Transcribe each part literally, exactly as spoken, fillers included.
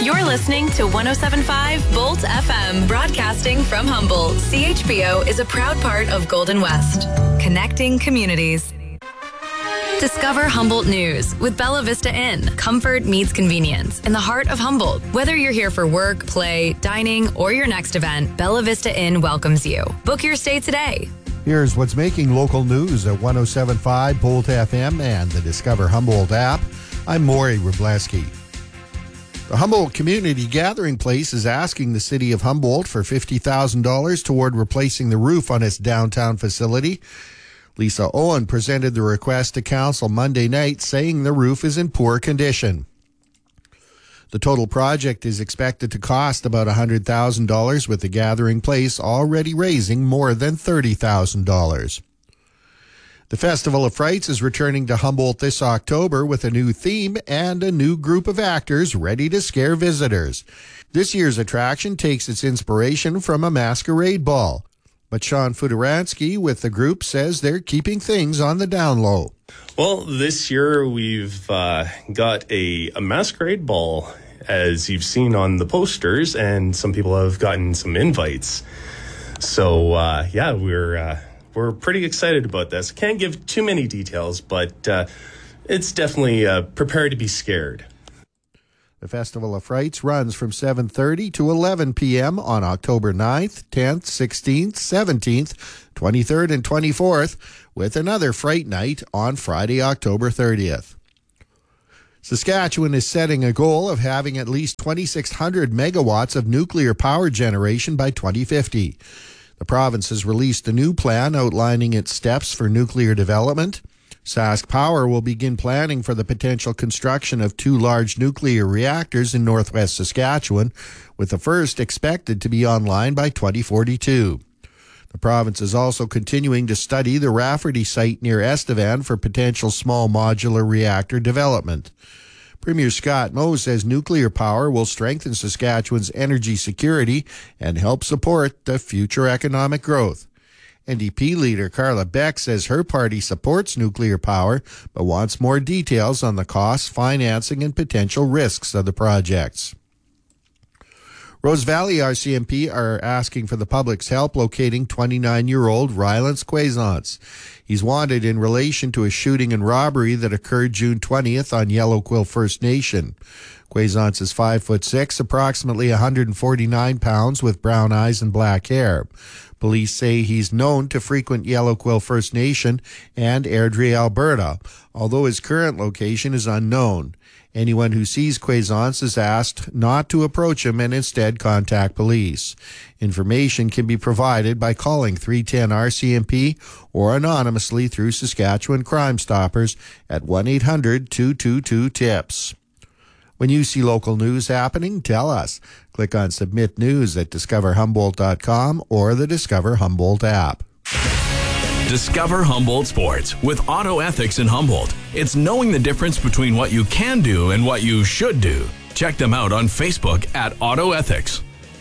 You're listening to one oh seven point five Bolt F M, broadcasting from Humboldt. C H B O is a proud part of Golden West, connecting communities. Discover Humboldt News with Bella Vista Inn. Comfort meets convenience in the heart of Humboldt. Whether you're here for work, play, dining, or your next event, Bella Vista Inn welcomes you. Book your stay today. Here's what's making local news at one oh seven point five Bolt F M and the Discover Humboldt app. I'm Maury Wrobleski. The Humboldt Community Gathering Place is asking the city of Humboldt for fifty thousand dollars toward replacing the roof on its downtown facility. Lisa Owen presented the request to council Monday night, saying the roof is in poor condition. The total project is expected to cost about one hundred thousand dollars, with the Gathering Place already raising more than thirty thousand dollars. The Festival of Frights is returning to Humboldt this October with a new theme and a new group of actors ready to scare visitors. This year's attraction takes its inspiration from a masquerade ball. But Sean Fudaransky with the group says they're keeping things on the down low. Well, this year we've uh, got a, a masquerade ball, as you've seen on the posters, and some people have gotten some invites. So, uh, yeah, we're... Uh, We're pretty excited about this. Can't give too many details, but uh, it's definitely uh, prepare to be scared. The Festival of Frights runs from seven thirty to eleven p.m. on October ninth, tenth, sixteenth, seventeenth, twenty-third, and twenty-fourth, with another Fright Night on Friday, October thirtieth. Saskatchewan is setting a goal of having at least twenty-six hundred megawatts of nuclear power generation by twenty fifty. The province has released a new plan outlining its steps for nuclear development. Sask Power will begin planning for the potential construction of two large nuclear reactors in northwest Saskatchewan, with the first expected to be online by twenty forty-two. The province is also continuing to study the Rafferty site near Estevan for potential small modular reactor development. Premier Scott Moe says nuclear power will strengthen Saskatchewan's energy security and help support the future economic growth. N D P leader Carla Beck says her party supports nuclear power, but wants more details on the costs, financing, and potential risks of the projects. Rose Valley R C M P are asking for the public's help locating twenty-nine-year-old Rylance Quaisance. He's wanted in relation to a shooting and robbery that occurred June twentieth on Yellow Quill First Nation. Quaisance is five foot six, approximately one hundred forty-nine pounds, with brown eyes and black hair. Police say he's known to frequent Yellow Quill First Nation and Airdrie, Alberta, although his current location is unknown. Anyone who sees Quaisance is asked not to approach him and instead contact police. Information can be provided by calling three one zero R C M P or anonymously through Saskatchewan Crime Stoppers at one eight hundred two two two TIPS. When you see local news happening, tell us. Click on Submit News at discover humboldt dot com or the Discover Humboldt app. Discover Humboldt Sports with Auto Ethics in Humboldt. It's knowing the difference between what you can do and what you should do. Check them out on Facebook at Auto Ethics.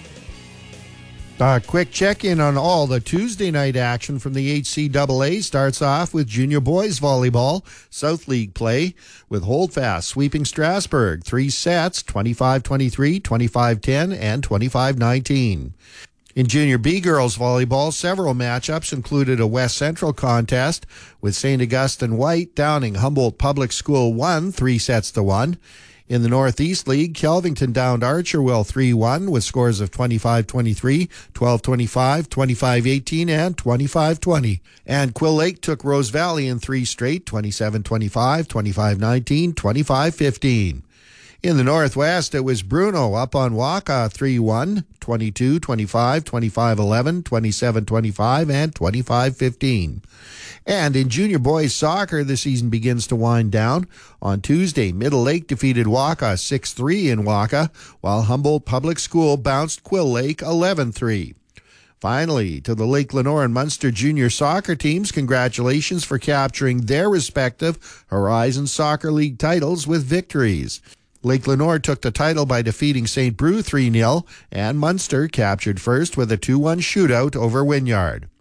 A quick check-in on all the Tuesday night action from the H C A A starts off with junior boys volleyball, South League play, with Holdfast sweeping Strasbourg. Three sets, twenty-five twenty-three, twenty-five ten, and twenty-five nineteen. In Junior B girls volleyball, several matchups included a West Central contest with Saint Augustine White downing Humboldt Public School one, three sets to one. In the Northeast League, Kelvington downed Archerville three one with scores of twenty-five twenty-three, twelve twenty-five, twenty-five eighteen, and twenty-five twenty. And Quill Lake took Rose Valley in three straight, twenty-seven twenty-five, twenty-five nineteen, twenty-five fifteen. In the Northwest, it was Bruno up on Waka three one, twenty-two twenty-five, twenty-five eleven, twenty-seven twenty-five, and twenty-five fifteen. And in junior boys soccer, the season begins to wind down. On Tuesday, Middle Lake defeated Waka six three in Waka, while Humboldt Public School bounced Quill Lake eleven three. Finally, to the Lake Lenore and Munster junior soccer teams, congratulations for capturing their respective Horizon Soccer League titles with victories. Lake Lenore took the title by defeating Saint Brew three nil, and Munster captured first with a two one shootout over Wynyard.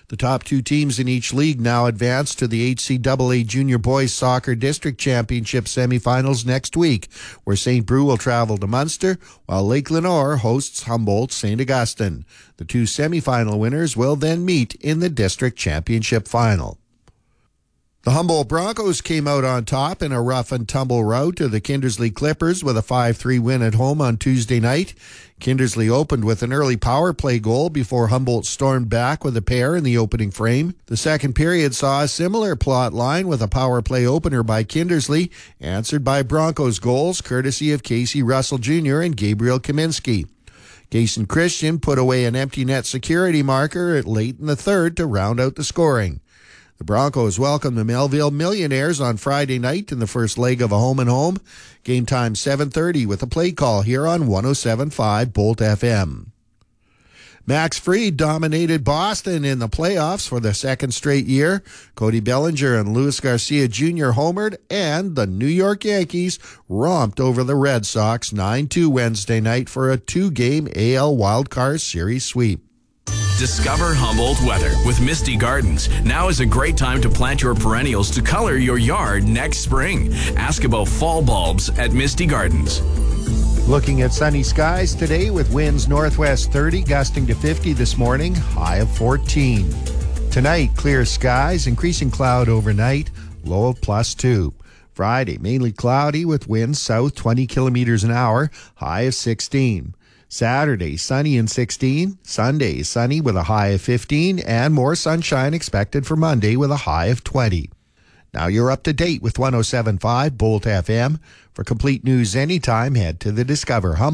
The top two teams in each league now advance to the H C A A Junior Boys Soccer District Championship semifinals next week, where Saint Brew will travel to Munster, while Lake Lenore hosts Humboldt Saint Augustine. The two semifinal winners will then meet in the district championship final. The Humboldt Broncos came out on top in a rough and tumble rout to the Kindersley Clippers with a five three win at home on Tuesday night. Kindersley opened with an early power play goal before Humboldt stormed back with a pair in the opening frame. The second period saw a similar plot line with a power play opener by Kindersley, answered by Broncos goals courtesy of Casey Russell Junior and Gabriel Kaminski. Jason Christian put away an empty net security marker at late in the third to round out the scoring. The Broncos welcome the Melville Millionaires on Friday night in the first leg of a home-and-home. Game time seven thirty with a play call here on one oh seven point five Bolt F M. Max Fried dominated Boston in the playoffs for the second straight year. Cody Bellinger and Luis Garcia Junior homered, and the New York Yankees romped over the Red Sox nine two Wednesday night for a two-game A L Wildcard Series sweep. Discover Humboldt weather with Misty Gardens. Now is a great time to plant your perennials to color your yard next spring. Ask about fall bulbs at Misty Gardens. Looking at sunny skies today with winds northwest thirty, gusting to fifty this morning, high of fourteen. Tonight, clear skies, increasing cloud overnight, low of plus two. Friday, mainly cloudy with winds south twenty kilometers an hour, high of sixteen. Saturday, sunny and sixteen. Sunday, sunny with a high of fifteen, and more sunshine expected for Monday with a high of twenty. Now you're up to date with one oh seven point five Bolt F M. For complete news anytime, head to the Discover Humboldt